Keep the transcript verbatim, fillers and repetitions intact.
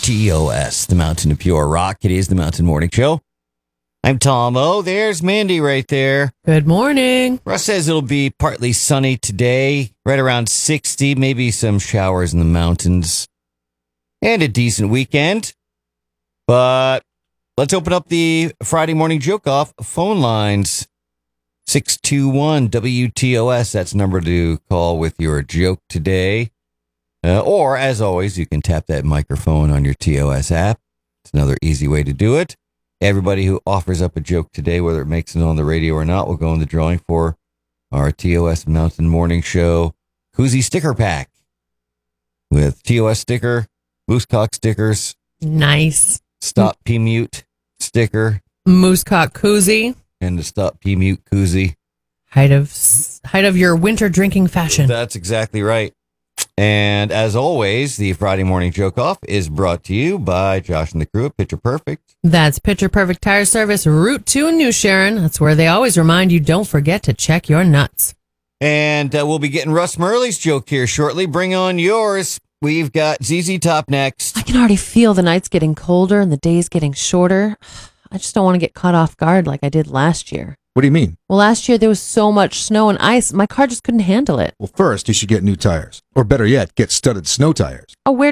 T O S, the Mountain of Pure Rock. It is the Mountain Morning Show. I'm Tom O. There's Mandy right there. Good morning. Russ says it'll be partly sunny today, right around sixty, maybe some showers in the mountains, and a decent weekend. But let's open up the Friday morning joke off phone lines. six two one W T O S, that's the number to call with your joke today. Uh, or, as always, you can tap that microphone on your T O S app. It's another easy way to do it. Everybody who offers up a joke today, whether it makes it on the radio or not, will go in the drawing for our T O S Mountain Morning Show koozie sticker pack with T O S sticker, Moosecock stickers. Nice. Stop P Mute sticker. Moosecock koozie. And the Stop P Mute koozie. Height of, height of your winter drinking fashion. That's exactly right. And as always, the Friday Morning Joke Off is brought to you by Josh and the crew at Picture Perfect. That's Picture Perfect Tire Service, Route two in New Sharon. That's where they always remind you, don't forget to check your nuts. And uh, we'll be getting Russ Murley's joke here shortly. Bring on yours. We've got Z Z Top next. I can already feel the nights getting colder and the days getting shorter. I just don't want to get caught off guard like I did last year. What do you mean? Well, last year there was so much snow and ice, my car just couldn't handle it. Well, first, you should get new tires. Or better yet, get studded snow tires. Oh, where